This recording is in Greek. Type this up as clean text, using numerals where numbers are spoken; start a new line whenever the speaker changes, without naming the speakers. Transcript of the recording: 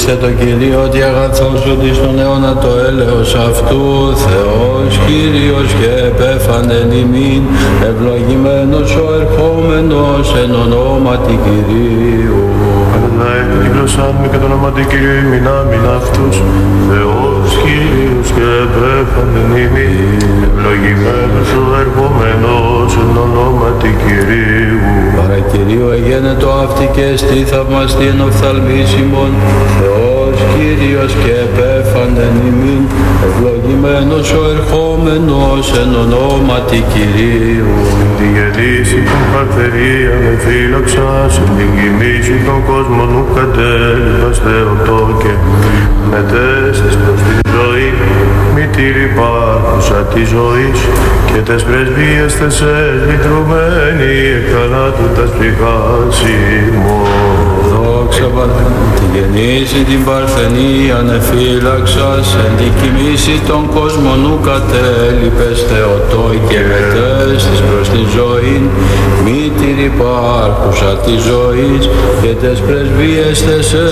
Ευχηθήστε το Κυρίο ότι αγαθός ότι στον αιώνα το έλεος αυτού, Θεός Κύριος και επέφανεν ημίν, ευλογημένος ο ερχόμενος εν ονόματι Κυρίου.
Παναγάε την γλωσσά μου και το ονόματι Κυρίου ημίν άμυν αυτούς, Θεός Κύριος και επέφανεν ημίν, ευλογημένος ο ερχόμενος εν ονόματι Κυρίου.
Παρακυρίου εγένετο αυτή και στη θαυμαστή εν οφθαλμίσιμον, Θεός Κύριος και επέφανεν ημίν, ευλογημένος ο ερχόμενος εν ονόματι Κυρίου.
Τη γεννήση των παρθερίαν εφύλαξας, την κοιμήση των κόσμων ου κατέλειπας Θεοτό και μετέστης προς την ζωή, μητήρη υπάρχουσα της ζωής και τες πρεσβείες θεσές λυτρωμένη εκ του τας ψυχάς ημών.
Δόξα Παρθενή, τη γεννήση την παρθενίαν εφύλαξας, εν τη κοιμήση των κόσμων ου κατέλειπες Θεοτό και μετέστης προς την ζωή, μήτηρη υπάρχουσα της ζωής και τες πρεσβείες θεσές